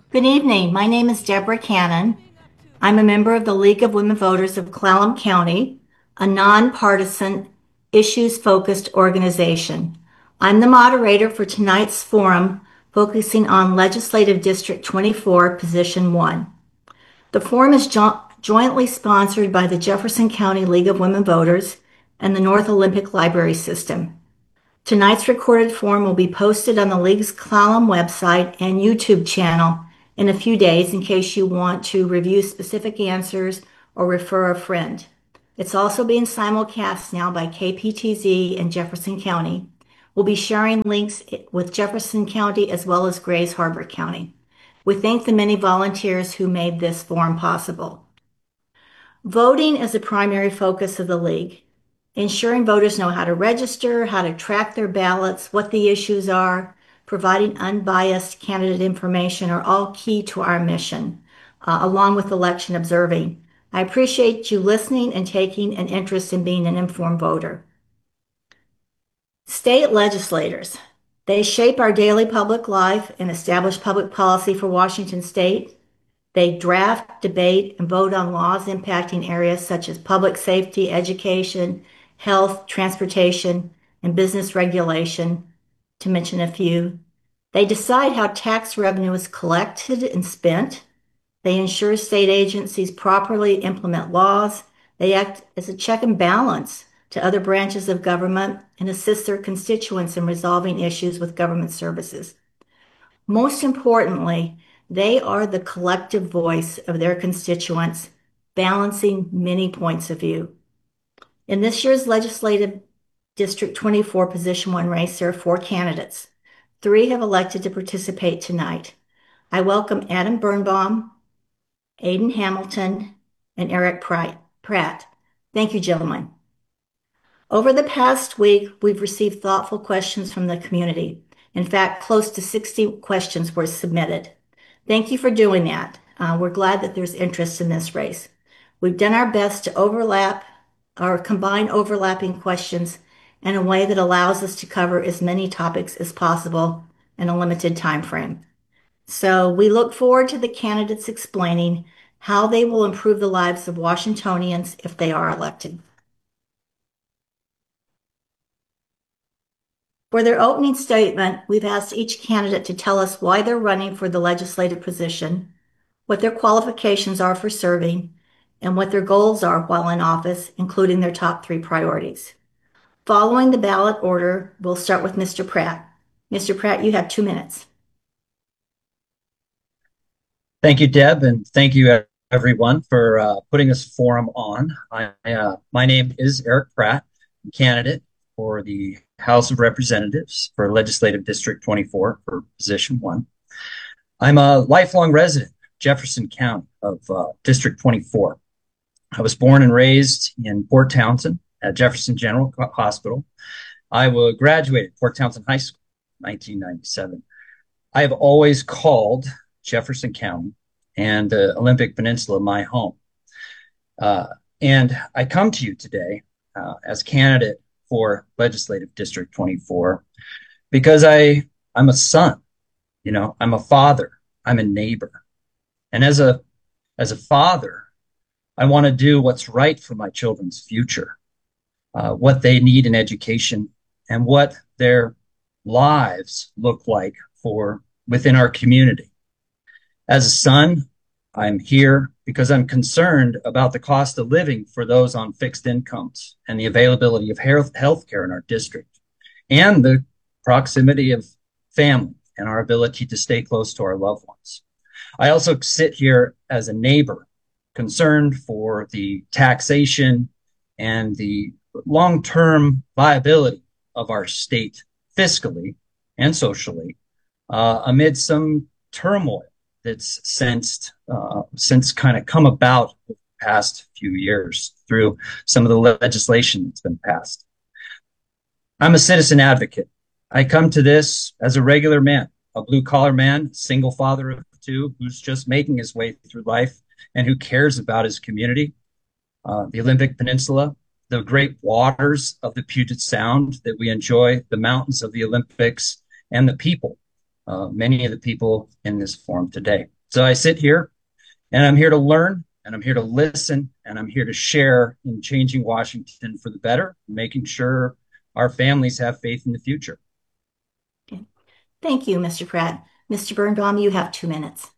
Good evening. My name is Deborah Cannon. I'm a member of the League of Women Voters of Clallam County, a nonpartisan, issues-focused organization. I'm the moderator for tonight's forum focusing on Legislative District 24, Position 1. The forum is jointly sponsored by the Jefferson County League of Women Voters and the North Olympic Library System. Tonight's recorded forum will be posted on the League's Clallam website and YouTube channel in a few days in case you want to review specific answers or refer a friend. It's also being simulcast now by KPTZ in Jefferson County. We'll be sharing links with Jefferson County as well as Grays Harbor County. We thank the many volunteers who made this forum possible. Voting is a primary focus of the League. Ensuring voters know how to register, how to track their ballots, what the issues are, providing unbiased candidate information are all key to our mission, along with election observing. I appreciate you listening and taking an interest in being an informed voter. State legislators. They shape our daily public life and establish public policy for Washington State. They draft, debate, and vote on laws impacting areas such as public safety, education, health, transportation, and business regulation, to mention a few. They decide how tax revenue is collected and spent. They ensure state agencies properly implement laws. They act as a check and balance to other branches of government and assist their constituents in resolving issues with government services. Most importantly, they are the collective voice of their constituents, balancing many points of view. In this year's Legislative District 24 Position 1 race, there are 4 candidates. 3 have elected to participate tonight. I welcome Adam Birnbaum, Aidan Hamilton, and Eric Pratt. Thank you, gentlemen. Over the past week, we've received thoughtful questions from the community. In fact, close to 60 questions were submitted. Thank you for doing that. We're glad that there's interest in this race. We've done our best to overlap or combine overlapping questions in a way that allows us to cover as many topics as possible in a limited time frame. So we look forward to the candidates explaining how they will improve the lives of Washingtonians if they are elected. For their opening statement, we've asked each candidate to tell us why they're running for the legislative position, what their qualifications are for serving, and what their goals are while in office, including their top 3 priorities. Following the ballot order, we'll start with Mr. Pratt. Mr. Pratt, you have 2 minutes. Thank you, Deb, and thank you everyone for putting this forum on. My name is Eric Pratt, candidate for the House of Representatives for Legislative District 24 for Position 1. I'm a lifelong resident of Jefferson County of District 24. I was born and raised in Port Townsend at Jefferson General Hospital. I graduated Port Townsend High School in 1997. I have always called Jefferson County and the Olympic Peninsula my home. And I come to you today as candidate for Legislative District 24 because I'm a son, I'm a father, I'm a neighbor. And as a father, I want to do what's right for my children's future, what they need in education and what their lives look like within our community. As a son, I'm here because I'm concerned about the cost of living for those on fixed incomes and the availability of health care in our district and the proximity of family and our ability to stay close to our loved ones. I also sit here as a neighbor concerned for the taxation and the long-term viability of our state fiscally and socially amid some turmoil that's since kind of come about the past few years through some of the legislation that's been passed. I'm a citizen advocate. I come to this as a regular man, a blue-collar man, single father of 2, who's just making his way through life and who cares about his community, the Olympic Peninsula, the great waters of the Puget Sound that we enjoy, the mountains of the Olympics, and the people, many of the people in this forum today. So I sit here and I'm here to learn and I'm here to listen and I'm here to share in changing Washington for the better, making sure our families have faith in the future. Okay. Thank you, Mr. Pratt. Mr. Birnbaum, you have 2 minutes.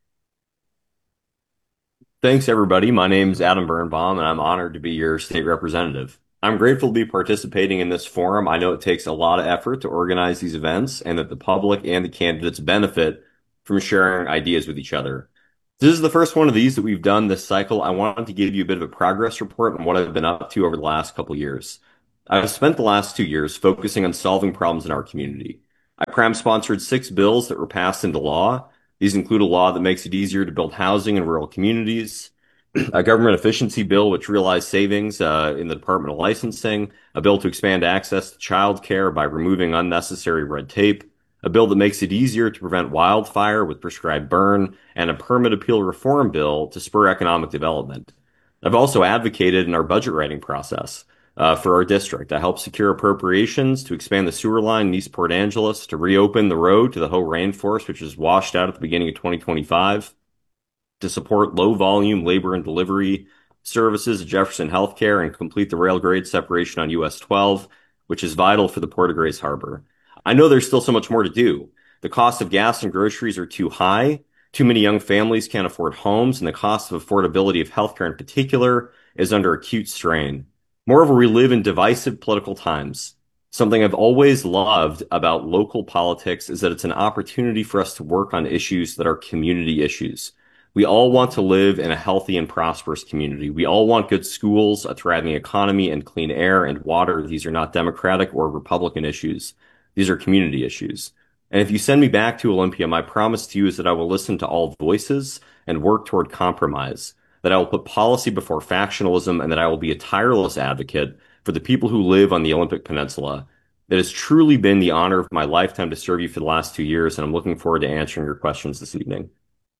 Thanks, everybody. My name's Adam Birnbaum, and I'm honored to be your state representative. I'm grateful to be participating in this forum. I know it takes a lot of effort to organize these events, and that the public and the candidates benefit from sharing ideas with each other. This is the first one of these that we've done this cycle. I wanted to give you a bit of a progress report on what I've been up to over the last couple years. I've spent the last 2 years focusing on solving problems in our community. I sponsored 6 bills that were passed into law. These include a law that makes it easier to build housing in rural communities, a government efficiency bill which realized savings in the Department of Licensing, a bill to expand access to child care by removing unnecessary red tape, a bill that makes it easier to prevent wildfire with prescribed burn, and a permit appeal reform bill to spur economic development. I've also advocated in our budget writing process for our district. I helped secure appropriations to expand the sewer line in East Port Angeles, to reopen the road to the Hoh Rainforest, which was washed out at the beginning of 2025, to support low volume labor and delivery services at Jefferson Healthcare and complete the rail grade separation on US 12, which is vital for the Port of Grace Harbor. I know there's still so much more to do. The cost of gas and groceries are too high. Too many young families can't afford homes, and the cost of affordability of healthcare in particular is under acute strain. Moreover, we live in divisive political times. Something I've always loved about local politics is that it's an opportunity for us to work on issues that are community issues. We all want to live in a healthy and prosperous community. We all want good schools, a thriving economy, and clean air and water. These are not Democratic or Republican issues. These are community issues. And if you send me back to Olympia, my promise to you is that I will listen to all voices and work toward compromise, that I will put policy before factionalism, and that I will be a tireless advocate for the people who live on the Olympic Peninsula. It has truly been the honor of my lifetime to serve you for the last 2 years, and I'm looking forward to answering your questions this evening.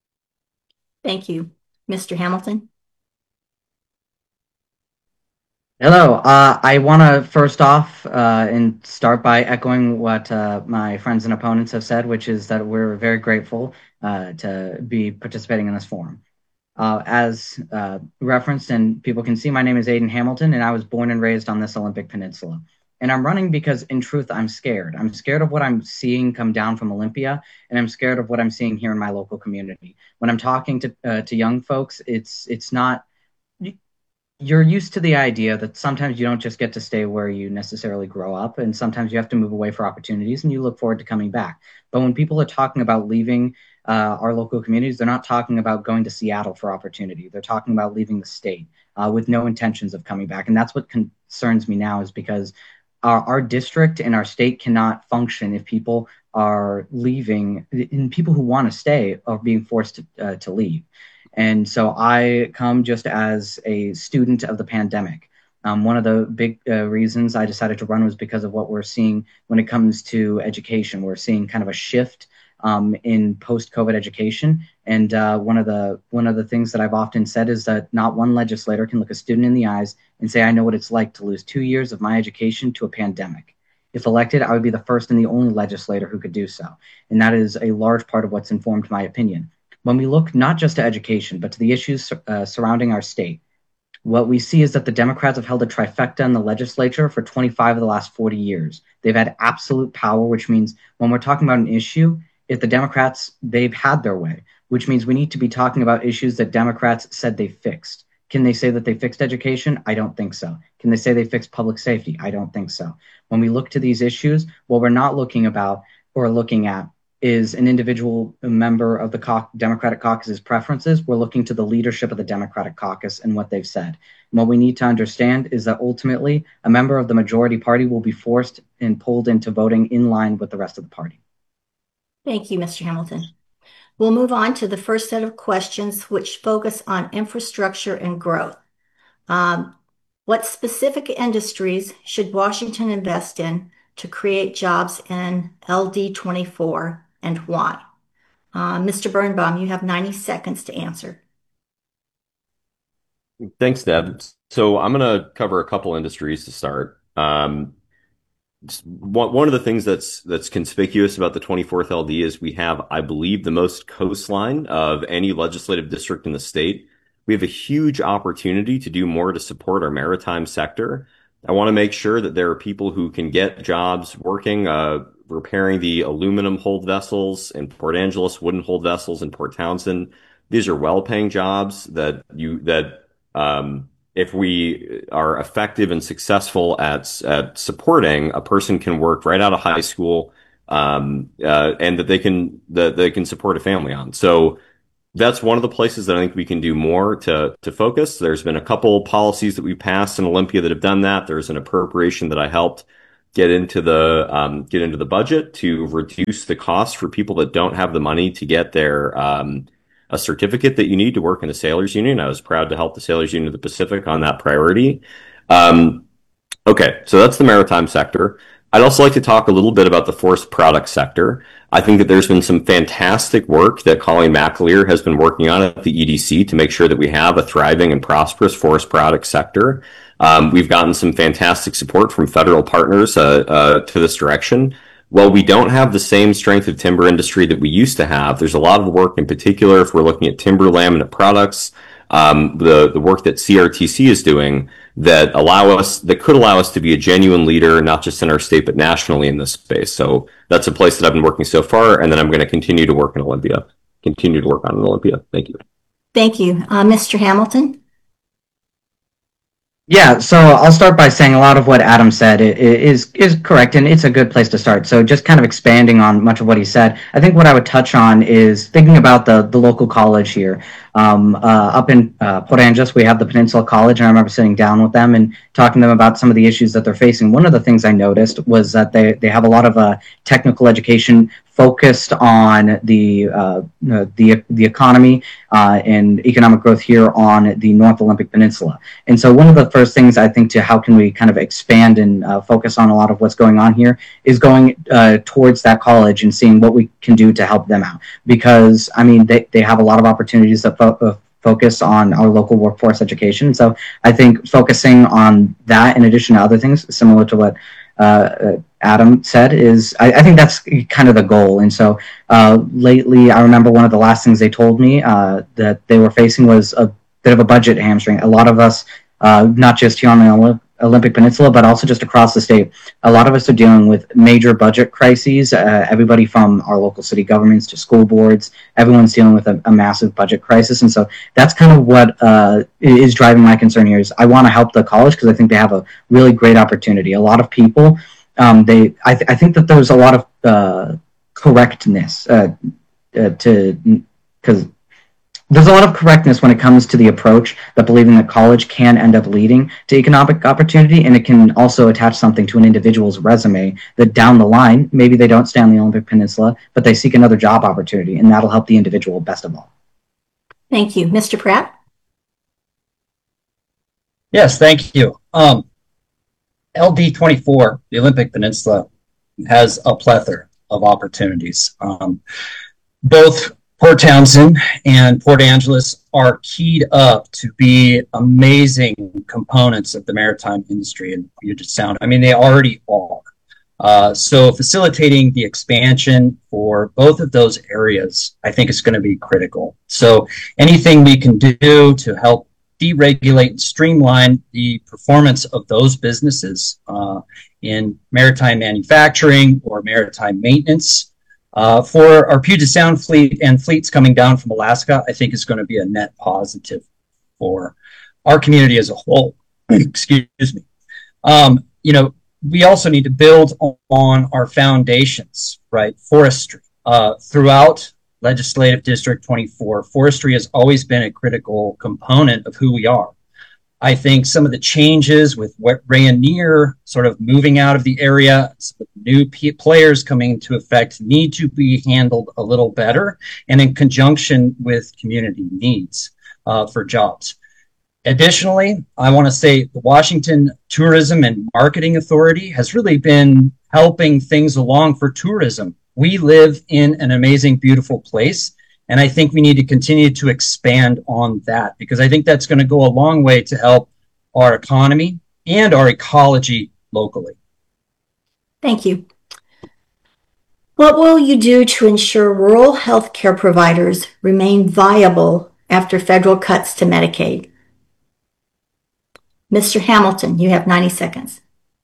Thank you. Mr. Hamilton? Hello. I want to first off and start by echoing what my friends and opponents have said, which is that we're very grateful to be participating in this forum. As referenced, and people can see, my name is Aiden Hamilton, and I was born and raised on this Olympic Peninsula. And I'm running because, in truth, I'm scared. I'm scared of what I'm seeing come down from Olympia, and I'm scared of what I'm seeing here in my local community. When I'm talking to young folks, it's not, you're used to the idea that sometimes you don't just get to stay where you necessarily grow up, and sometimes you have to move away for opportunities, and you look forward to coming back. But when people are talking about leaving our local communities, they're not talking about going to Seattle for opportunity. They're talking about leaving the state with no intentions of coming back. And that's what concerns me now, is because our district and our state cannot function if people are leaving, and people who want to stay are being forced to leave. And so I come just as a student of the pandemic. One of the big reasons I decided to run was because of what we're seeing when it comes to education. We're seeing kind of a shift in post-COVID education, and one of the things that I've often said is that not one legislator can look a student in the eyes and say, "I know what it's like to lose 2 years of my education to a pandemic." If elected, I would be the first and the only legislator who could do so, and that is a large part of what's informed my opinion. When we look not just to education, but to the issues surrounding our state, what we see is that the Democrats have held a trifecta in the legislature for 25 of the last 40 years. They've had absolute power, which means when we're talking about an issue, if the Democrats, they've had their way, which means we need to be talking about issues that Democrats said they fixed. Can they say that they fixed education? I don't think so. Can they say they fixed public safety? I don't think so. When we look to these issues, what we're not looking about or looking at is an individual member of the Democratic caucus's preferences. We're looking to the leadership of the Democratic caucus and what they've said. And what we need to understand is that ultimately a member of the majority party will be forced and pulled into voting in line with the rest of the party. Thank you, Mr. Hamilton. We'll move on to the first set of questions, which focus on infrastructure and growth. What specific industries should Washington invest in to create jobs in LD24, and why? Mr. Birnbaum, you have 90 seconds to answer. Thanks, Deb. So I'm going to cover a couple industries to start. one of the things that's conspicuous about the 24th LD is we have, I believe, the most coastline of any legislative district in the state. We have a huge opportunity to do more to support our maritime sector. I want to make sure that there are people who can get jobs working, repairing the aluminum hold vessels in Port Angeles, wooden hold vessels in Port Townsend. These are well-paying jobs if we are effective and successful at supporting, a person can work right out of high school, and that they can support a family on. So that's one of the places that I think we can do more to focus. There's been a couple policies that we passed in Olympia that have done that. There's an appropriation that I helped get into the budget to reduce the cost for people that don't have the money to get their a certificate that you need to work in a sailors union. I was proud to help the Sailors Union of the Pacific on that priority. Okay, so that's the maritime sector. I'd also like to talk a little bit about the forest product sector. I think that there's been some fantastic work that Colleen McAleer has been working on at the EDC to make sure that we have a thriving and prosperous forest product sector. We've gotten some fantastic support from federal partners to this direction. While we don't have the same strength of timber industry that we used to have, there's a lot of work in particular if we're looking at timber laminate products, the work that CRTC is doing that could allow us to be a genuine leader, not just in our state, but nationally in this space. So that's a place that I've been working so far, and then I'm going to continue to work on in Olympia. Thank you. Thank you. Mr. Hamilton? Yeah, so I'll start by saying a lot of what Adam said is correct, and it's a good place to start. So just kind of expanding on much of what he said, I think what I would touch on is thinking about the local college here. Up in Port Angeles, we have the Peninsula College, and I remember sitting down with them and talking to them about some of the issues that they're facing. One of the things I noticed was that they have a lot of technical education focused on the economy and economic growth here on the North Olympic Peninsula. And so one of the first things I think to how can we kind of expand and focus on a lot of what's going on here is going towards that college and seeing what we can do to help them out. Because, I mean, they have a lot of opportunities that focus on our local workforce education. So I think focusing on that in addition to other things, similar to what Adam said, is I think that's kind of the goal. And so lately, I remember one of the last things they told me that they were facing was a bit of a budget hamstring. A lot of us, not just here on the Olympic Peninsula, but also just across the state, a lot of us are dealing with major budget crises. Everybody from our local city governments to school boards, everyone's dealing with a massive budget crisis. And so that's kind of what is driving my concern here is I want to help the college because I think they have a really great opportunity. A lot of people, I think that there's a lot of correctness because there's a lot of correctness when it comes to the approach that believing that college can end up leading to economic opportunity, and it can also attach something to an individual's resume that down the line, maybe they don't stay on the Olympic Peninsula, but they seek another job opportunity, and that'll help the individual best of all. Thank you. Mr. Pratt? Yes, thank you. LD 24, the Olympic Peninsula, has a plethora of opportunities. Both Port Townsend and Port Angeles are keyed up to be amazing components of the maritime industry in Puget Sound. I mean, they already are. So facilitating the expansion for both of those areas, I think is going to be critical. So anything we can do to help deregulate and streamline the performance of those businesses in maritime manufacturing or maritime maintenance, for our Puget Sound fleet and fleets coming down from Alaska, I think is going to be a net positive for our community as a whole. Excuse me. We also need to build on our foundations, right? Forestry. Throughout Legislative District 24, forestry has always been a critical component of who we are. I think some of the changes with Rayonier sort of moving out of the area, some new players coming into effect need to be handled a little better and in conjunction with community needs for jobs. Additionally, I want to say the Washington Tourism and Marketing Authority has really been helping things along for tourism. We live in an amazing, beautiful place. And I think we need to continue to expand on that because I think that's going to go a long way to help our economy and our ecology locally. Thank you. What will you do to ensure rural health care providers remain viable after federal cuts to Medicaid? Mr. Hamilton, you have 90 seconds.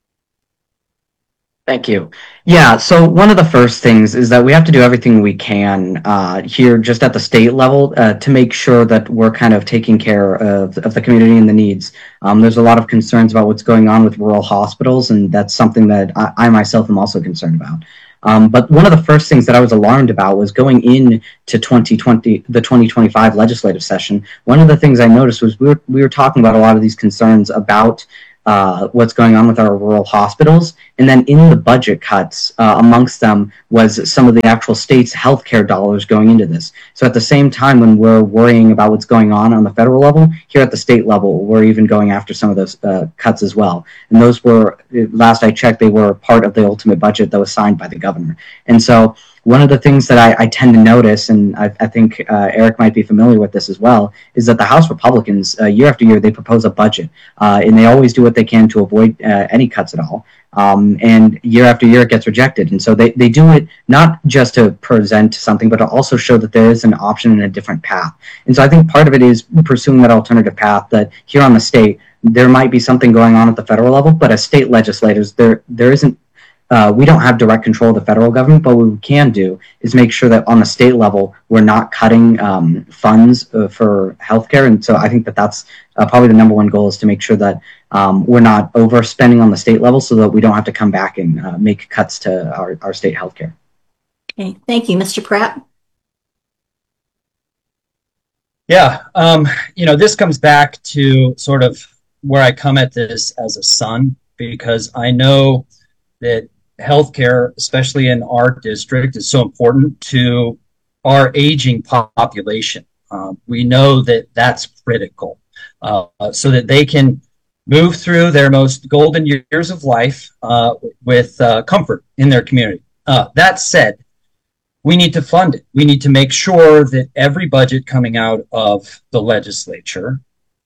Thank you. Yeah, so one of the first things is that we have to do everything we can here just at the state level to make sure that we're kind of taking care of the community and the needs. There's a lot of concerns about what's going on with rural hospitals, and that's something that I myself am also concerned about. But one of the first things that I was alarmed about was going into the 2025 legislative session. One of the things I noticed was we were talking about a lot of these concerns about what's going on with our rural hospitals. And then in the budget cuts, amongst them was some of the actual state's healthcare dollars going into this. So at the same time, when we're worrying about what's going on the federal level, here at the state level, we're even going after some of those cuts as well. And those were, last I checked, they were part of the ultimate budget that was signed by the governor. And so one of the things that I tend to notice, and I think Eric might be familiar with this as well, is that the House Republicans, year after year, they propose a budget, and they always do what they can to avoid any cuts at all. And year after year, it gets rejected. And so they do it not just to present something, but to also show that there is an option and a different path. And so I think part of it is pursuing that alternative path that here on the state, there might be something going on at the federal level, but as state legislators, there isn't. We don't have direct control of the federal government, but what we can do is make sure that on the state level, we're not cutting funds for healthcare. And so I think that that's probably the number one goal, is to make sure that we're not overspending on the state level so that we don't have to come back and make cuts to our state healthcare. Okay, thank you. Mr. Pratt? Yeah, this comes back to sort of where I come at this as a son, because I know that healthcare, especially in our district, is so important to our aging population. We know that that's critical, so that they can move through their most golden years of life with comfort in their community. That said, we need to fund it. We need to make sure that every budget coming out of the legislature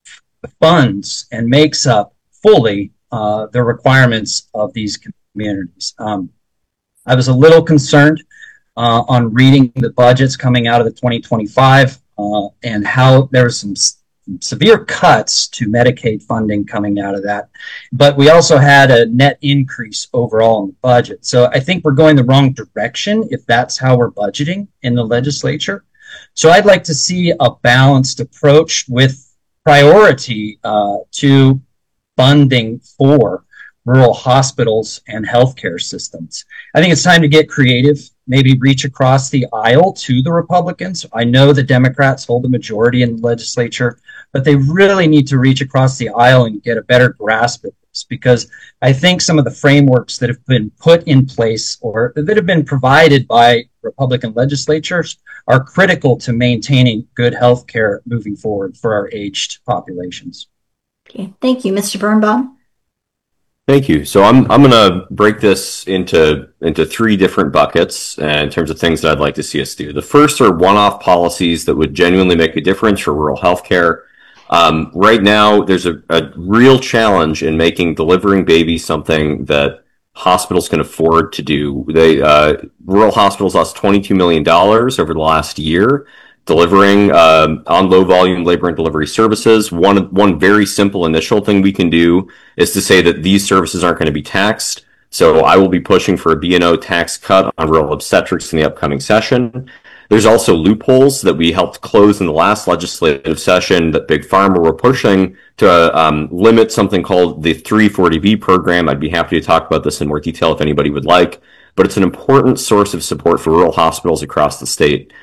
funds and makes up fully the requirements of these communities. I was a little concerned on reading the budgets coming out of the 2025 and how there was some severe cuts to Medicaid funding coming out of that. But we also had a net increase overall in the budget. So I think we're going the wrong direction if that's how we're budgeting in the legislature. So I'd like to see a balanced approach with priority to funding for rural hospitals and healthcare systems. I think it's time to get creative, maybe reach across the aisle to the Republicans. I know the Democrats hold the majority in the legislature, but they really need to reach across the aisle and get a better grasp of this, because I think some of the frameworks that have been put in place or that have been provided by Republican legislatures are critical to maintaining good health care moving forward for our aged populations. Okay, thank you. Mr. Birnbaum? Thank you. So I'm going to break this into three different buckets in terms of things that I'd like to see us do. The first are one-off policies that would genuinely make a difference for rural healthcare. Right now, there's a real challenge in making delivering babies something that hospitals can afford to do. Rural hospitals lost $22 million over the last year delivering on low volume labor and delivery services. One very simple initial thing we can do is to say that these services aren't going to be taxed. So I will be pushing for a B&O tax cut on rural obstetrics in the upcoming session. There's also loopholes that we helped close in the last legislative session that Big Pharma were pushing to limit something called the 340B program. I'd be happy to talk about this in more detail if anybody would like, but it's an important source of support for rural hospitals across the state.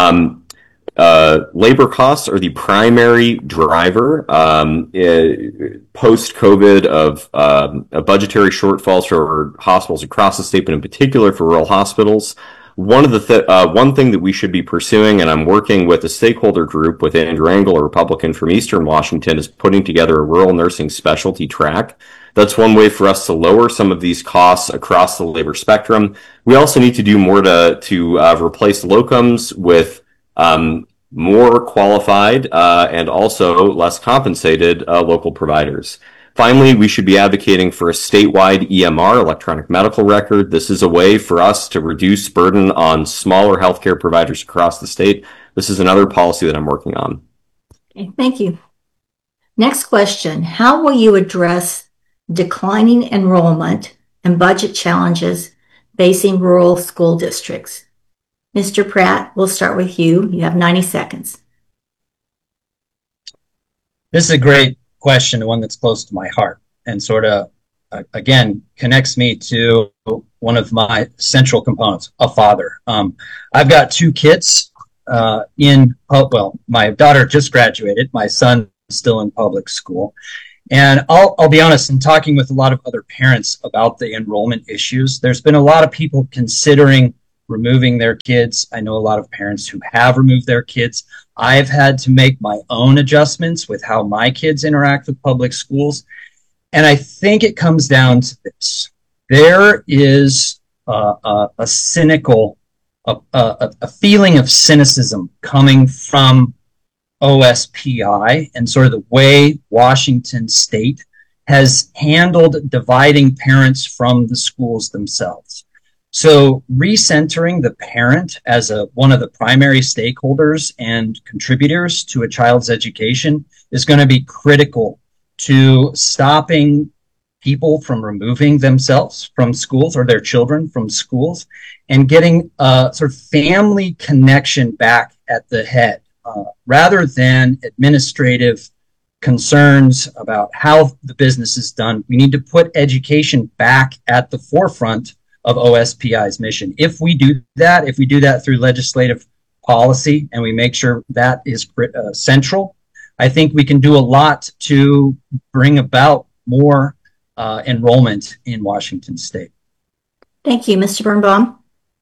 Labor costs are the primary driver post-COVID of budgetary shortfalls for hospitals across the state, but in particular for rural hospitals. One thing that we should be pursuing, and I'm working with a stakeholder group with Andrew Engel, a Republican from Eastern Washington, is putting together a rural nursing specialty track. That's one way for us to lower some of these costs across the labor spectrum. We also need to do more to replace locums with more qualified and also less compensated local providers. Finally, we should be advocating for a statewide EMR, electronic medical record. This is a way for us to reduce burden on smaller healthcare providers across the state. This is another policy that I'm working on. Okay, thank you. Next question. How will you address declining enrollment and budget challenges facing rural school districts? Mr. Pratt, we'll start with you. You have 90 seconds. This is a great question, one that's close to my heart and sort of, again, connects me to one of my central components, a father. I've got two kids my daughter just graduated. My son is still in public school. And I'll be honest, in talking with a lot of other parents about the enrollment issues, there's been a lot of people considering removing their kids. I know a lot of parents who have removed their kids. I've had to make my own adjustments with how my kids interact with public schools. And I think it comes down to this. There is a feeling of cynicism coming from OSPI and sort of the way Washington State has handled dividing parents from the schools themselves. So recentering the parent as one of the primary stakeholders and contributors to a child's education is going to be critical to stopping people from removing themselves from schools or their children from schools and getting a sort of family connection back at the head rather than administrative concerns about how the business is done. We need to put education back at the forefront of OSPI's mission. If we do that through legislative policy and we make sure that is central, I think we can do a lot to bring about more enrollment in Washington State. Thank you, Mr. Birnbaum.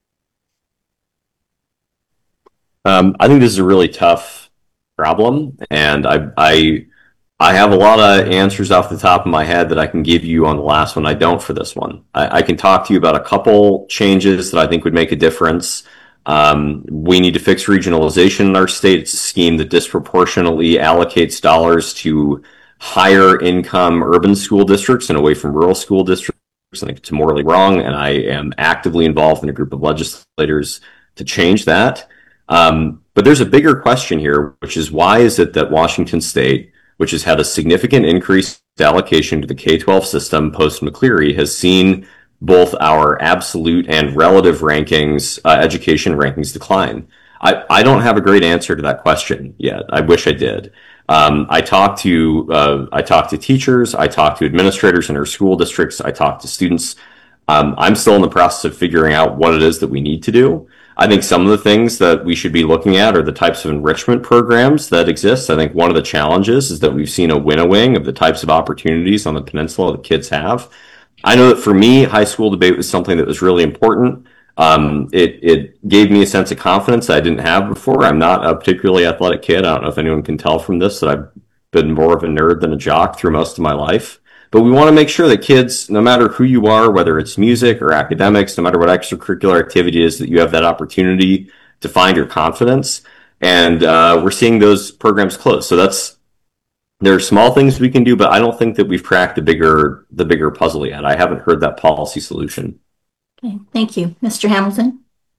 I think this is a really tough problem, and I have a lot of answers off the top of my head that I can give you on the last one. I don't for this one. I can talk to you about a couple changes that I think would make a difference. We need to fix regionalization in our state. It's a scheme that disproportionately allocates dollars to higher income urban school districts and away from rural school districts. I think it's morally wrong, and I am actively involved in a group of legislators to change that. But there's a bigger question here, which is why is it that Washington State, which has had a significant increased allocation to the K-12 system post-McCleary, has seen both our absolute and relative rankings, education rankings decline? I don't have a great answer to that question yet. I wish I did. I talk to teachers, I talk to administrators in our school districts, I talk to students. I'm still in the process of figuring out what it is that we need to do. I think some of the things that we should be looking at are the types of enrichment programs that exist. I think one of the challenges is that we've seen a winnowing of the types of opportunities on the peninsula that kids have. I know that for me, high school debate was something that was really important. It gave me a sense of confidence that I didn't have before. I'm not a particularly athletic kid. I don't know if anyone can tell from this that I've been more of a nerd than a jock through most of my life. But we want to make sure that kids, no matter who you are, whether it's music or academics, no matter what extracurricular activity it is, that you have that opportunity to find your confidence. And we're seeing those programs close. So there are small things we can do, but I don't think that we've cracked the bigger puzzle yet. I haven't heard that policy solution. Okay, thank you. Mr. Hamilton?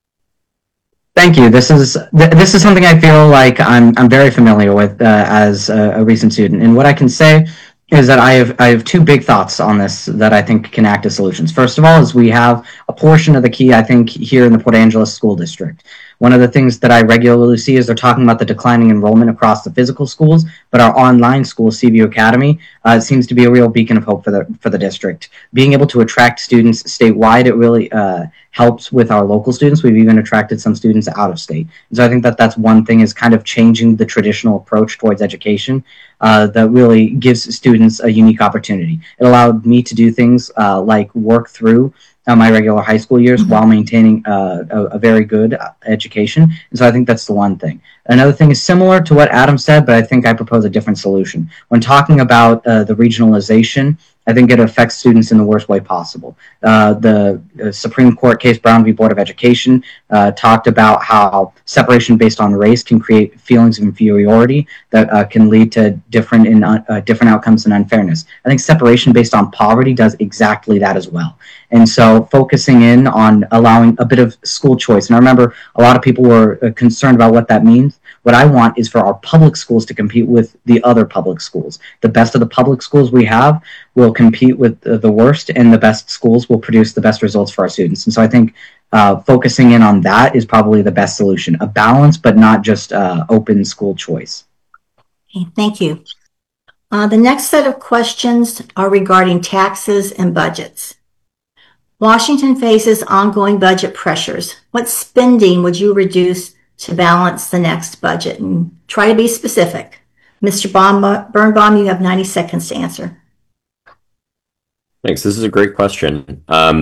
Thank you. This is something I feel like I'm very familiar with as a recent student. And what I can say is that I have two big thoughts on this that I think can act as solutions. First of all, is we have a portion of the key, I think, here in the Port Angeles School District. One of the things that I regularly see is they're talking about the declining enrollment across the physical schools, but our online school, Seaview Academy, seems to be a real beacon of hope for the district. Being able to attract students statewide, it really helps with our local students. We've even attracted some students out of state. And so I think that that's one thing, is kind of changing the traditional approach towards education that really gives students a unique opportunity. It allowed me to do things like work through my regular high school years while maintaining a very good education. And so I think that's the one thing. Another thing is similar to what Adam said, but I think I propose a different solution. When talking about the regionalization I think it affects students in the worst way possible. The Supreme Court case, Brown v. Board of Education, talked about how separation based on race can create feelings of inferiority that can lead to different outcomes and unfairness. I think separation based on poverty does exactly that as well. And so focusing in on allowing a bit of school choice. And I remember a lot of people were concerned about what that means. What I want is for our public schools to compete with the other public schools. The best of the public schools we have will compete with the worst, and the best schools will produce the best results for our students. And so I think focusing in on that is probably the best solution, a balance, but not just open school choice. Okay, thank you. The next set of questions are regarding taxes and budgets. Washington faces ongoing budget pressures. What spending would you reduce to balance the next budget? And try to be specific. Mr. Birnbaum, you have 90 seconds to answer. Thanks. This is a great question.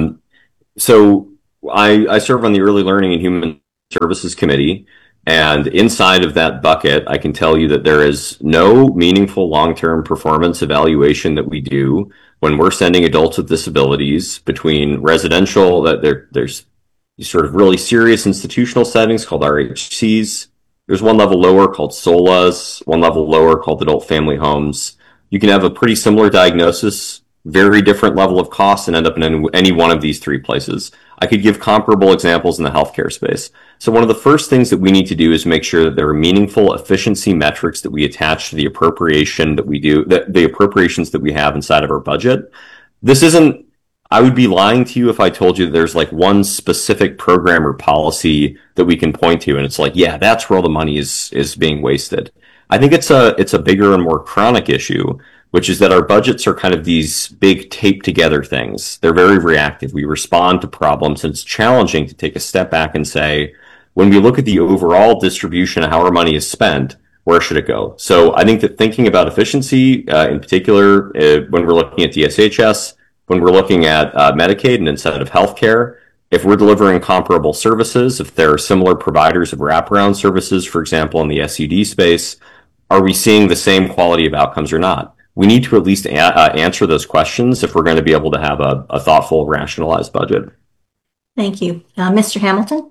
So I serve on the Early Learning and Human Services Committee, and inside of that bucket, I can tell you that there is no meaningful long-term performance evaluation that we do when we're sending adults with disabilities between residential, that there's these sort of really serious institutional settings called RHCs. There's one level lower called SOLAs, one level lower called adult family homes. You can have a pretty similar diagnosis, very different level of cost, and end up in any one of these three places. I could give comparable examples in the healthcare space. So one of the first things that we need to do is make sure that there are meaningful efficiency metrics that we attach to the appropriation that we do, the appropriations that we have inside of our budget. This isn't, I would be lying to you if I told you that there's like one specific program or policy that we can point to and it's like, yeah, that's where all the money is being wasted. I think it's a bigger and more chronic issue, which is that our budgets are kind of these big taped together things. They're very reactive. We respond to problems, and it's challenging to take a step back and say, when we look at the overall distribution of how our money is spent, where should it go? So I think that thinking about efficiency, in particular, when we're looking at DSHS, when we're looking at Medicaid and instead of healthcare, if we're delivering comparable services, if there are similar providers of wraparound services, for example, in the SUD space, are we seeing the same quality of outcomes or not? We need to at least answer those questions if we're going to be able to have a thoughtful, rationalized budget. Thank you. Mr. Hamilton?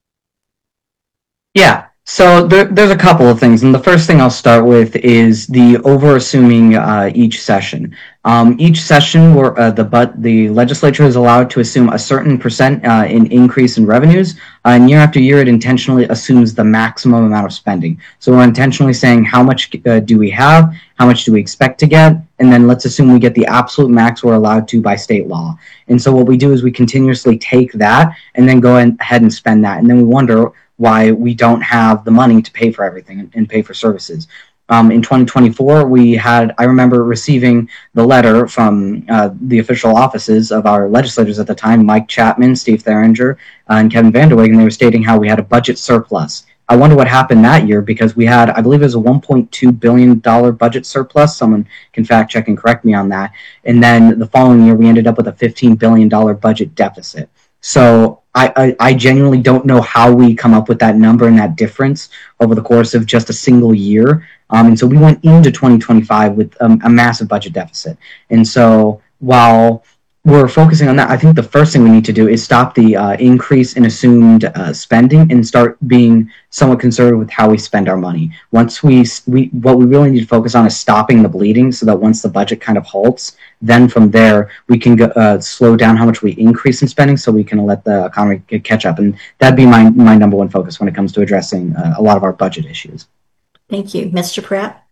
Yeah, so there's a couple of things. And the first thing I'll start with is the over-assuming each session. Each session, where the legislature is allowed to assume a certain percent in increase in revenues, and year after year it intentionally assumes the maximum amount of spending. So we're intentionally saying how much do we have, how much do we expect to get, and then let's assume we get the absolute max we're allowed to by state law. And so what we do is we continuously take that and then go ahead and spend that, and then we wonder why we don't have the money to pay for everything and pay for services. In 2024, I remember receiving the letter from the official offices of our legislators at the time, Mike Chapman, Steve Theringer, and Kevin VanderWeghe, and they were stating how we had a budget surplus. I wonder what happened that year, because we had, I believe it was a $1.2 billion budget surplus. Someone can fact check and correct me on that. And then the following year, we ended up with a $15 billion budget deficit. So I genuinely don't know how we come up with that number and that difference over the course of just a single year. And so we went into 2025 with a massive budget deficit. And so while we're focusing on that, I think the first thing we need to do is stop the increase in assumed spending and start being somewhat conservative with how we spend our money. Once what we really need to focus on is stopping the bleeding, so that once the budget kind of halts, then from there we can slow down how much we increase in spending, so we can let the economy catch up. And that'd be my number one focus when it comes to addressing a lot of our budget issues. Thank you. Mr. Pratt?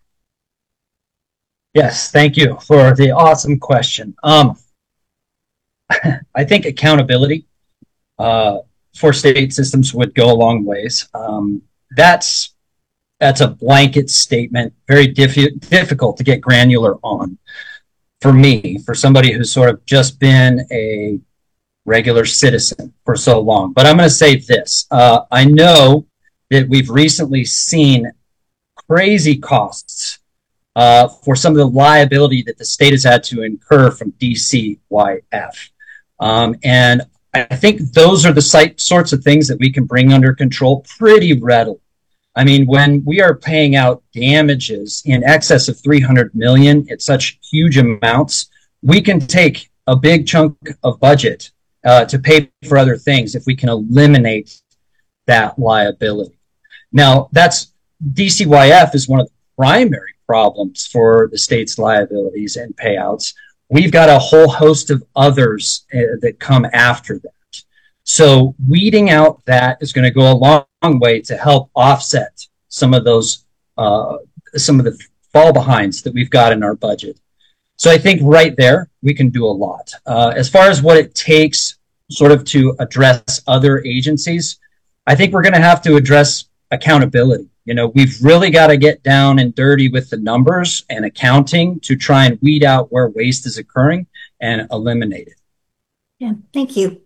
Yes, thank you for the awesome question. I think accountability for state systems would go a long ways. That's a blanket statement, very difficult to get granular on. For me, for somebody who's sort of just been a regular citizen for so long. But I'm going to say this. I know that we've recently seen crazy costs for some of the liability that the state has had to incur from DCYF. And I think those are the sorts of things that we can bring under control pretty readily. I mean, when we are paying out damages in excess of $300 million at such huge amounts, we can take a big chunk of budget to pay for other things if we can eliminate that liability. Now, that's DCYF is one of the primary problems for the state's liabilities and payouts. We've got a whole host of others that come after that. So weeding out that is going to go a long way to help offset some of those, some of the fall behinds that we've got in our budget. So I think right there, we can do a lot. As far as what it takes sort of to address other agencies, I think we're going to have to address accountability. You know, we've really got to get down and dirty with the numbers and accounting to try and weed out where waste is occurring and eliminate it. Yeah, thank you.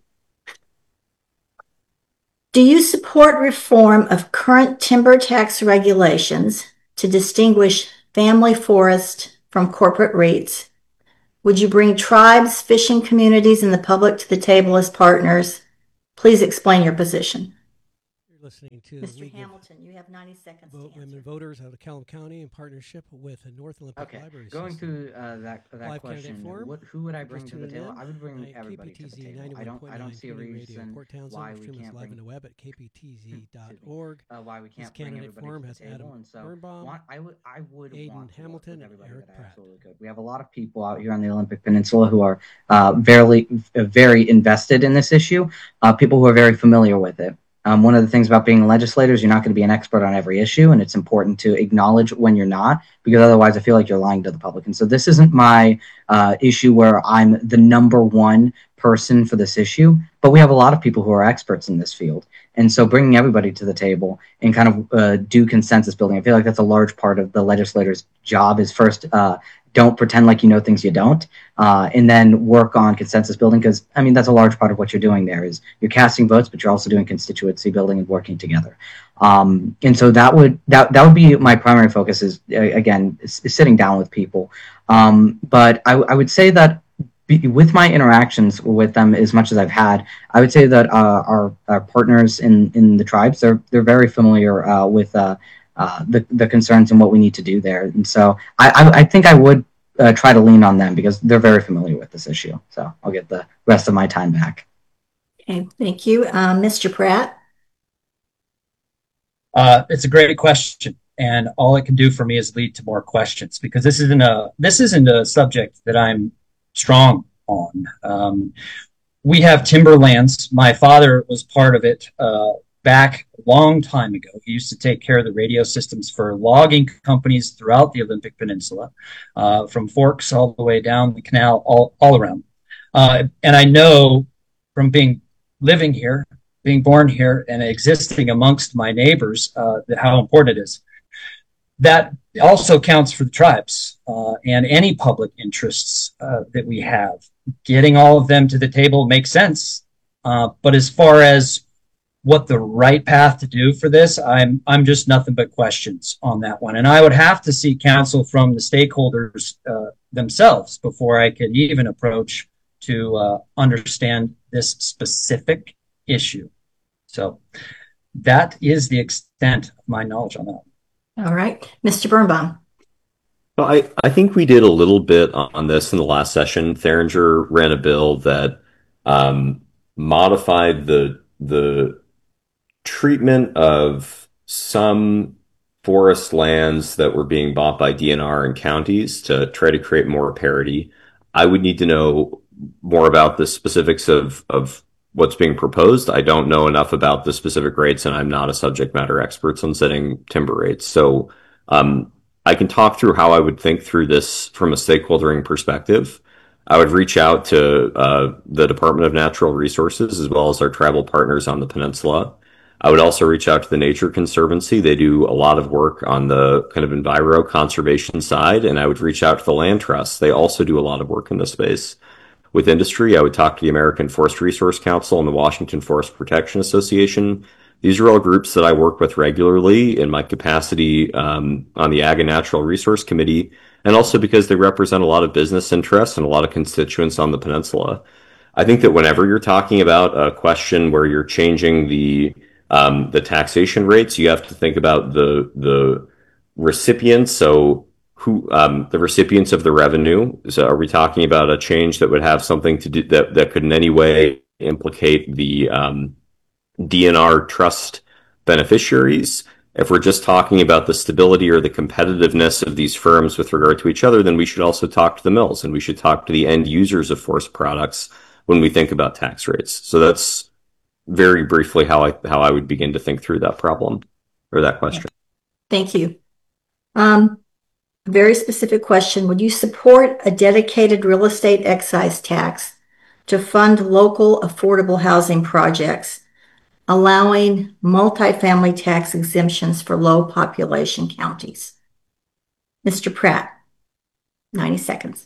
Do you support reform of current timber tax regulations to distinguish family forest from corporate REITs? Would you bring tribes, fishing communities, and the public to the table as partners? Please explain your position. Listening to Mr. Hamilton, you have 90 seconds. Women voters out of Kellam County in partnership with the North Olympic Library Going System. to that question, who would I bring to the table? I would bring everybody to the table. I don't see a reason why we can't bring the web at kptz.org. Why we can't bring everybody to the table. And so I would Aiden want to Hamilton, work with everybody Eric that Pratt. absolutely could. We have a lot of people out here on the Olympic Peninsula who are very invested in this issue. People who are very familiar with it. One of the things about being a legislator is you're not going to be an expert on every issue, and it's important to acknowledge when you're not, because otherwise I feel like you're lying to the public. And so this isn't my issue where I'm the number one person for this issue, but we have a lot of people who are experts in this field. And so bringing everybody to the table and kind of do consensus building, I feel like that's a large part of the legislator's job is first, don't pretend like you know things you don't, and then work on consensus building, because I mean that's a large part of what you're doing there is you're casting votes, but you're also doing constituency building and working together. And so that would be my primary focus is again is sitting down with people. But I would say that with my interactions with them, as much as I've had, I would say that our partners in the tribes they're very familiar with the concerns and what we need to do there. And so I think I would try to lean on them because they're very familiar with this issue. So I'll get the rest of my time back. Okay, thank you. Mr. Pratt? It's a great question. And all it can do for me is lead to more questions because this isn't a subject that I'm strong on. We have timberlands. My father was part of it back a long time ago. He used to take care of the radio systems for logging companies throughout the Olympic Peninsula, from Forks all the way down the canal, all around. And I know from living here, being born here, and existing amongst my neighbors, how important it is. That also counts for the tribes and any public interests that we have. Getting all of them to the table makes sense. But as far as what the right path to do for this, I'm just nothing but questions on that one. And I would have to seek counsel from the stakeholders themselves before I could even approach to understand this specific issue. So that is the extent of my knowledge on that. All right. Mr. Birnbaum. Well, I think we did a little bit on this in the last session. Theringer ran a bill that modified the treatment of some forest lands that were being bought by DNR and counties to try to create more parity. I would need to know more about the specifics of what's being proposed. I don't know enough about the specific rates, and I'm not a subject matter expert on setting timber rates. So I can talk through how I would think through this from a stakeholdering perspective. I would reach out to the Department of Natural Resources as well as our tribal partners on the peninsula. I would also reach out to the Nature Conservancy. They do a lot of work on the kind of enviro conservation side, and I would reach out to the Land Trust. They also do a lot of work in this space. With industry, I would talk to the American Forest Resource Council and the Washington Forest Protection Association. These are all groups that I work with regularly in my capacity on the Ag and Natural Resource Committee, and also because they represent a lot of business interests and a lot of constituents on the peninsula. I think that whenever you're talking about a question where you're changing the taxation rates, you have to think about the recipients. So who the recipients of the revenue. So are we talking about a change that would have something to do that could in any way implicate the DNR trust beneficiaries? If we're just talking about the stability or the competitiveness of these firms with regard to each other, then we should also talk to the mills, and we should talk to the end users of forest products when we think about tax rates. So that's very briefly how I would begin to think through that problem or that question. Thank you. Very specific question. Would you support a dedicated real estate excise tax to fund local affordable housing projects, allowing multifamily tax exemptions for low population counties? Mr. Pratt, 90 seconds.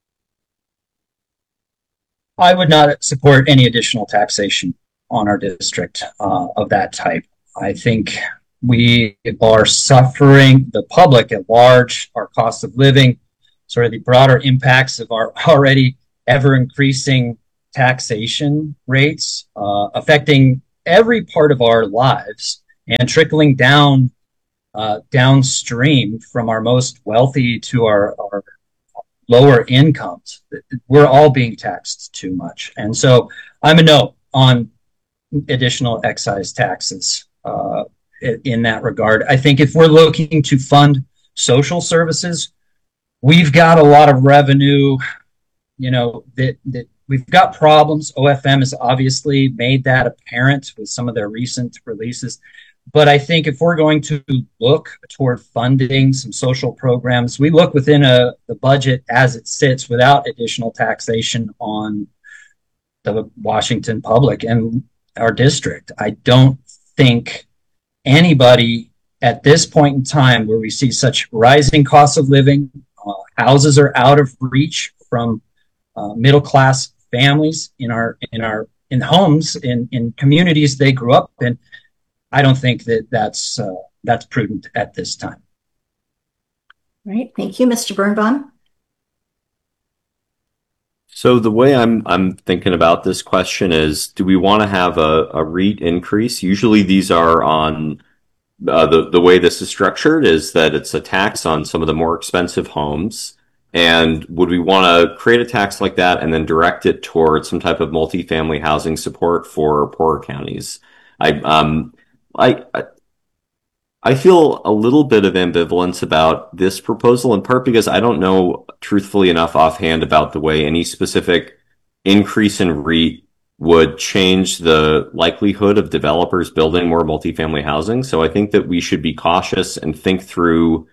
I would not support any additional taxation on our district of that type. I think we are suffering, the public at large, our cost of living, sort of the broader impacts of our already ever increasing taxation rates, affecting every part of our lives and trickling down downstream from our most wealthy to our lower incomes. We're all being taxed too much. And so I'm a no on additional excise taxes in that regard. I think if we're looking to fund social services, we've got a lot of revenue, that we've got problems. OFM has obviously made that apparent with some of their recent releases. But I think if we're going to look toward funding some social programs, we look within the budget as it sits without additional taxation on the Washington public and our district. I don't think anybody at this point in time where we see such rising costs of living, houses are out of reach from middle class families in homes in communities they grew up in. I don't think that's prudent at this time. All right, thank you, Mr. Birnbaum. So the way I'm thinking about this question is, do we want to have a REIT increase? Usually these are on the way this is structured is that it's a tax on some of the more expensive homes. And would we want to create a tax like that and then direct it towards some type of multifamily housing support for poorer counties? I feel a little bit of ambivalence about this proposal, in part because I don't know truthfully enough offhand about the way any specific increase in REIT would change the likelihood of developers building more multifamily housing. So I think that we should be cautious and think through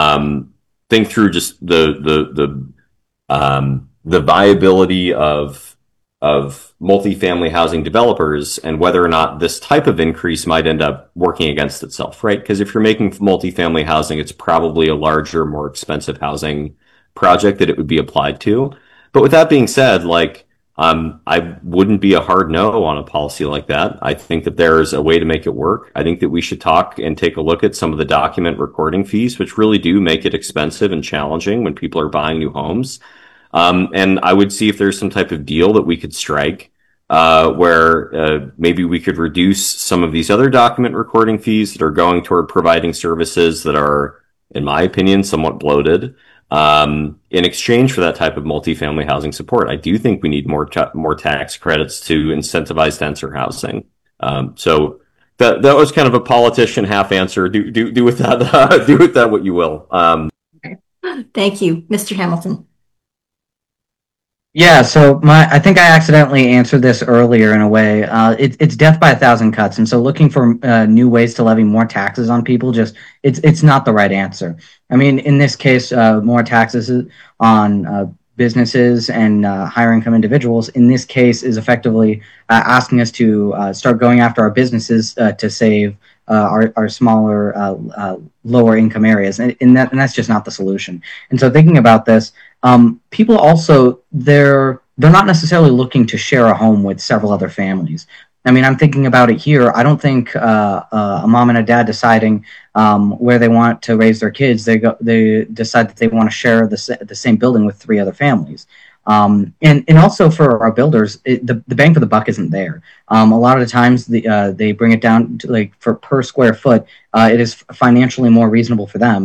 just the viability of multifamily housing developers and whether or not this type of increase might end up working against itself, right? Because if you're making multifamily housing, it's probably a larger, more expensive housing project that it would be applied to. But with that being said, I wouldn't be a hard no on a policy like that. I think that there's a way to make it work. I think that we should talk and take a look at some of the document recording fees, which really do make it expensive and challenging when people are buying new homes. And I would see if there's some type of deal that we could strike, where maybe we could reduce some of these other document recording fees that are going toward providing services that are, in my opinion, somewhat bloated, in exchange for that type of multifamily housing support. I do think we need more tax credits to incentivize denser housing. So that was kind of a politician half answer. Do with that do with that what you will. Okay. Thank you, Mr. Hamilton. Yeah, so I think I accidentally answered this earlier in a way. It's death by a thousand cuts, and so looking for new ways to levy more taxes on people it's not the right answer. I mean, in this case, more taxes on businesses and higher income individuals. In this case, is effectively asking us to start going after our businesses to save our smaller, lower income areas, and that's just not the solution. And so, thinking about this. People also, they're not necessarily looking to share a home with several other families. I mean, I'm thinking about it here. I don't think a mom and a dad deciding where they want to raise their kids, they decide that they want to share the same building with three other families. And also for our builders, the bang for the buck isn't there. A lot of the times they bring it down to for per square foot. It is financially more reasonable for them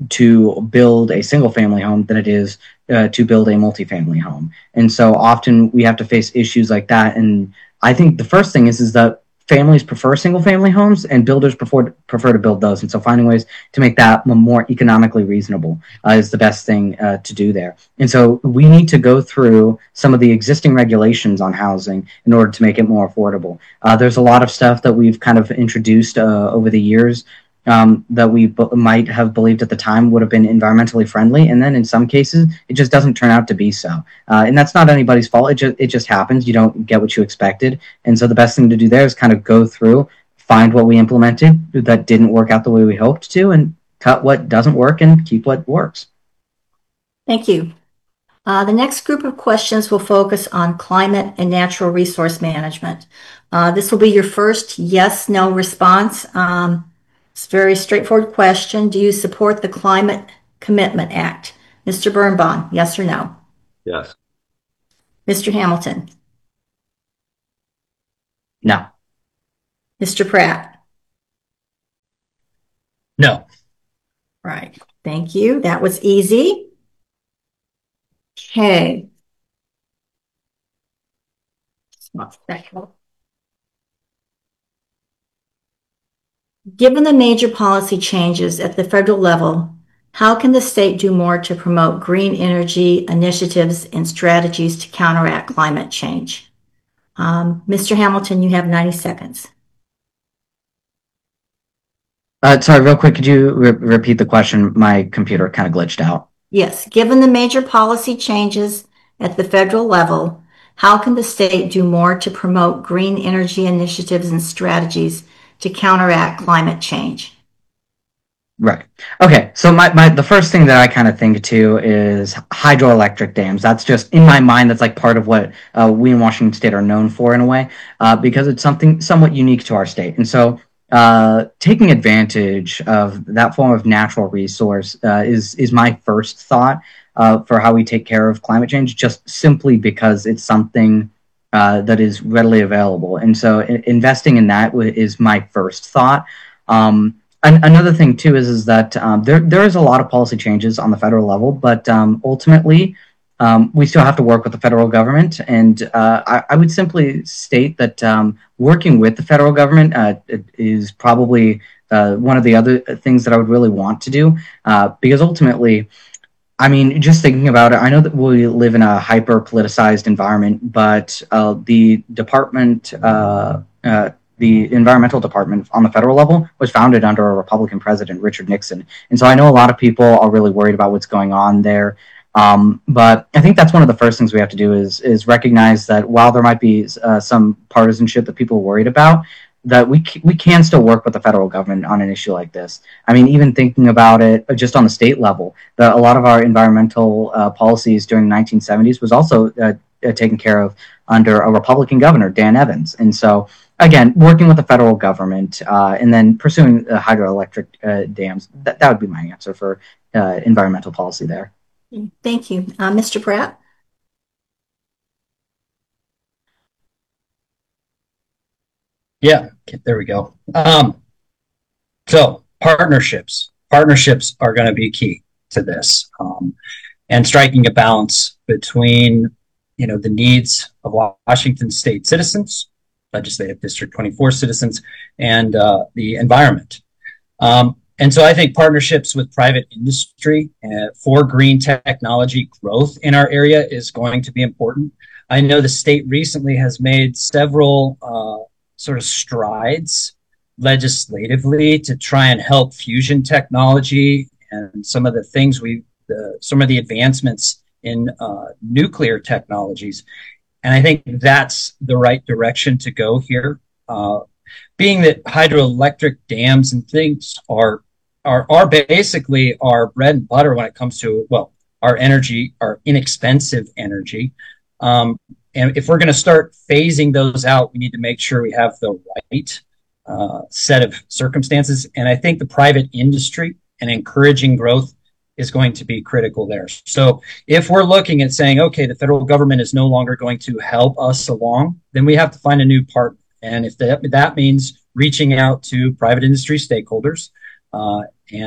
to build a single family home than it is to build a multifamily home. And so often we have to face issues like that. And I think the first thing is that families prefer single family homes and builders prefer to build those. And so finding ways to make that more economically reasonable is the best thing to do there. And so we need to go through some of the existing regulations on housing in order to make it more affordable. There's a lot of stuff that we've kind of introduced over the years that we might have believed at the time would have been environmentally friendly, and then in some cases it just doesn't turn out to be so. And that's not anybody's fault. It just happens. You don't get what you expected, and so the best thing to do there is kind of go through, find what we implemented that didn't work out the way we hoped to, and cut what doesn't work and keep what works. Thank you. The next group of questions will focus on climate and natural resource management. This will be your first yes/no response. It's a very straightforward question. Do you support the Climate Commitment Act? Mr. Birnbaum, yes or no? Yes. Mr. Hamilton? No. Mr. Pratt? No. Right. Thank you. That was easy. Okay. Given the major policy changes at the federal level, how can the state do more to promote green energy initiatives and strategies to counteract climate change? Mr. Hamilton, you have 90 seconds. Sorry, real quick, could you repeat the question? My computer kind of glitched out. Yes, given the major policy changes at the federal level, how can the state do more to promote green energy initiatives and strategies to counteract climate change? Right. Okay. So the first thing that I kind of think too is hydroelectric dams. That's just in my mind. That's like part of what we in Washington State are known for in a way, because it's something somewhat unique to our state. And so taking advantage of that form of natural resource is my first thought for how we take care of climate change, just simply because it's something that is readily available. And so investing in that is my first thought. Another thing too is that there is a lot of policy changes on the federal level, but ultimately we still have to work with the federal government. And I would simply state that working with the federal government is probably one of the other things that I would really want to do, because ultimately, I mean, just thinking about it, I know that we live in a hyper-politicized environment, but the environmental department on the federal level was founded under a Republican president, Richard Nixon. And so I know a lot of people are really worried about what's going on there. But I think that's one of the first things we have to do is recognize that while there might be some partisanship that people are worried about, that we can still work with the federal government on an issue like this. I mean, even thinking about it just on the state level, a lot of our environmental policies during the 1970s was also taken care of under a Republican governor, Dan Evans. And so, again, working with the federal government and then pursuing hydroelectric dams, that would be my answer for environmental policy there. Thank you. Mr. Pratt? Yeah, there we go. So partnerships are going to be key to this, and striking a balance between, the needs of Washington State citizens, Legislative District 24 citizens, and the environment. And so I think partnerships with private industry for green technology growth in our area is going to be important. I know the state recently has made several sort of strides legislatively to try and help fusion technology and some of the things some of the advancements in nuclear technologies. And I think that's the right direction to go here. Being that hydroelectric dams and things are basically our bread and butter when it comes to, our energy, our inexpensive energy. And if we're going to start phasing those out, we need to make sure we have the right set of circumstances. And I think the private industry and encouraging growth is going to be critical there. So if we're looking at saying, okay, the federal government is no longer going to help us along, then we have to find a new partner. And if that means reaching out to private industry stakeholders and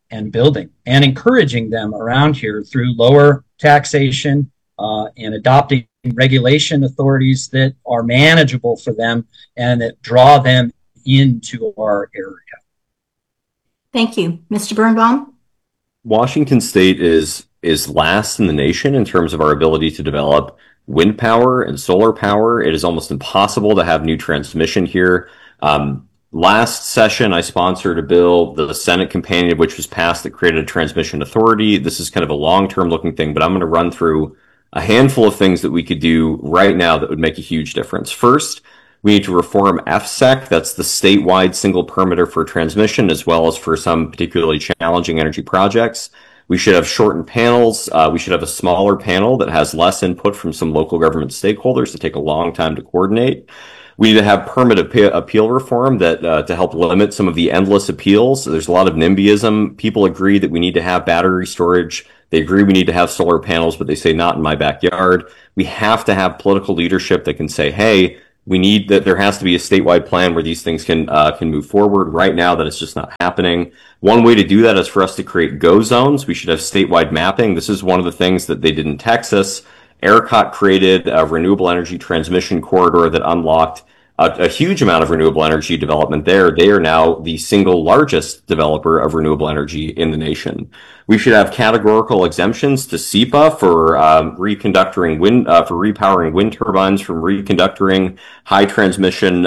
and building and encouraging them around here through lower taxation and adopting regulation authorities that are manageable for them and that draw them into our area. Thank you. Mr. Birnbaum? Washington State is last in the nation in terms of our ability to develop wind power and solar power. It is almost impossible to have new transmission here. Last session, I sponsored a bill, the Senate companion of which was passed, that created a transmission authority. This is kind of a long-term looking thing, but I'm going to run through a handful of things that we could do right now that would make a huge difference. First, we need to reform FSEC. That's the statewide single permitter for transmission, as well as for some particularly challenging energy projects. We should have shortened panels. We should have a smaller panel that has less input from some local government stakeholders that take a long time to coordinate. We need to have permit appeal reform that to help limit some of the endless appeals. There's a lot of NIMBYism. People agree that we need to have battery storage. They agree we need to have solar panels, but they say not in my backyard. We have to have political leadership that can say, hey, we need that. There has to be a statewide plan where these things can move forward. Right now, that is just not happening. One way to do that is for us to create go zones. We should have statewide mapping. This is one of the things that they did in Texas. ERCOT created a renewable energy transmission corridor that unlocked a huge amount of renewable energy development there. They are now the single largest developer of renewable energy in the nation. We should have categorical exemptions to SEPA for reconductoring wind, for repowering wind turbines from reconductoring high transmission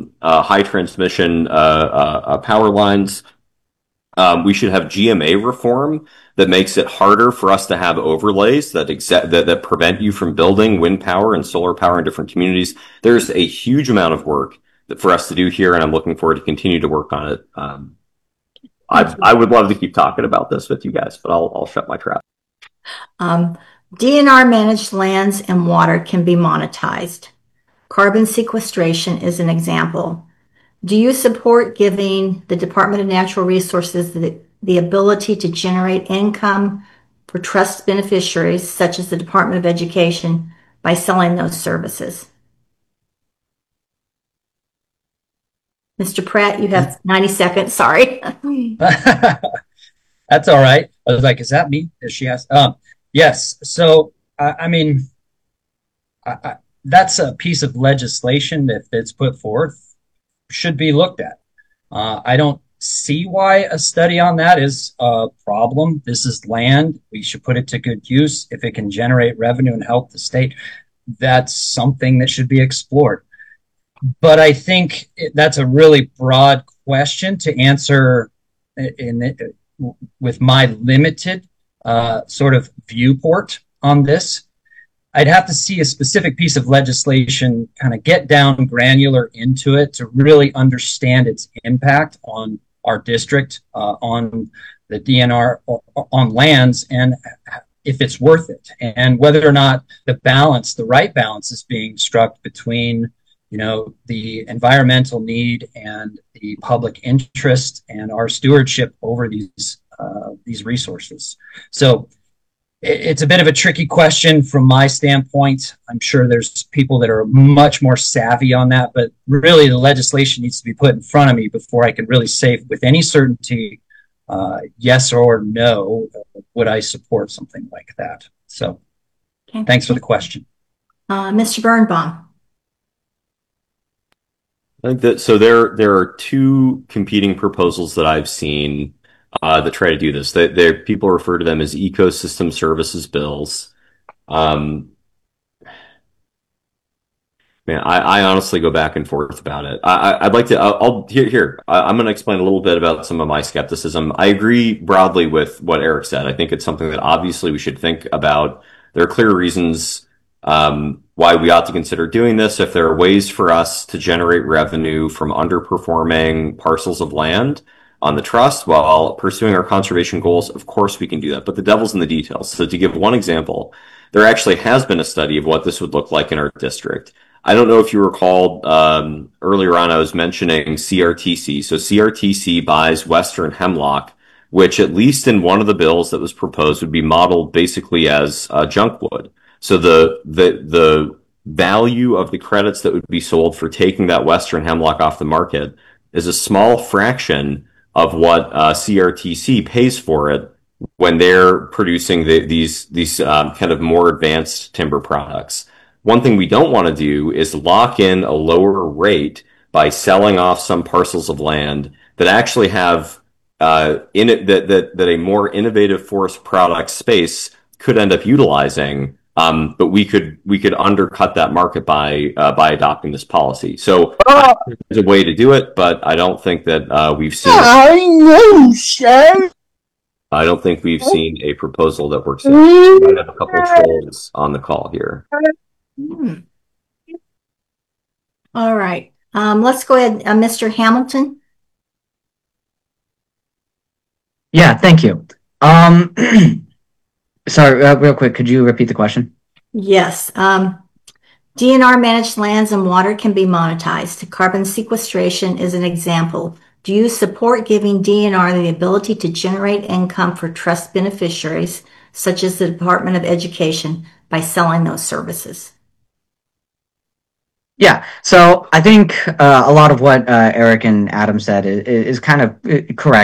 power lines. We should have GMA reform that makes it harder for us to have overlays that prevent you from building wind power and solar power in different communities. There's a huge amount of work for us to do here, and I'm looking forward to continue to work on it. I would love to keep talking about this with you guys, but I'll shut my trap. DNR managed lands and water can be monetized. Carbon sequestration is an example. Do you support giving the Department of Natural Resources the ability to generate income for trust beneficiaries, such as the Department of Education, by selling those services? Mr. Pratt, you have 90 seconds. Sorry. That's all right. I was like, is that me? As she asked. Yes. So, I mean, that's a piece of legislation that it's put forth should be looked at. I don't see why a study on that is a problem. This is land. We should put it to good use. If it can generate revenue and help the state, that's something that should be explored. But I think that's a really broad question to answer with my limited sort of viewport on this. I'd have to see a specific piece of legislation, kind of get down granular into it to really understand its impact on our district, on the DNR, on lands, and if it's worth it, and whether or not the right balance is being struck between, the environmental need and the public interest and our stewardship over these resources. So it's a bit of a tricky question from my standpoint. I'm sure there's people that are much more savvy on that, but really the legislation needs to be put in front of me before I can really say with any certainty, yes or no, would I support something like that? So okay. Thanks for the question. Mr. Birnbaum. I think that, so there are two competing proposals that I've seen that try to do this. People refer to them as ecosystem services bills. Man, I honestly go back and forth about it. I'd like to. I'm going to explain a little bit about some of my skepticism. I agree broadly with what Eric said. I think it's something that obviously we should think about. There are clear reasons why we ought to consider doing this. If there are ways for us to generate revenue from underperforming parcels of land on the trust while pursuing our conservation goals, of course we can do that. But the devil's in the details. So to give one example, there actually has been a study of what this would look like in our district. I don't know if you recall, earlier on I was mentioning CRTC. So CRTC buys Western Hemlock, which at least in one of the bills that was proposed would be modeled basically as junk wood. So the value of the credits that would be sold for taking that Western Hemlock off the market is a small fraction of what CRTC pays for it when they're producing these kind of more advanced timber products. One thing we don't want to do is lock in a lower rate by selling off some parcels of land that actually have in it that a more innovative forest product space could end up utilizing. But we could undercut that market by adopting this policy. So there's a way to do it, but I don't think that we've seen. I know, sir. I don't think we've seen a proposal that works. I have a couple of trolls on the call here. All right. Let's go ahead, Mr. Hamilton. Yeah, thank you. Sorry, real quick, could you repeat the question? Yes. DNR managed lands and water can be monetized. Carbon sequestration is an example. Do you support giving DNR the ability to generate income for trust beneficiaries, such as the Department of Education, by selling those services? Yeah, so I think a lot of what Eric and Adam said is kind of correct.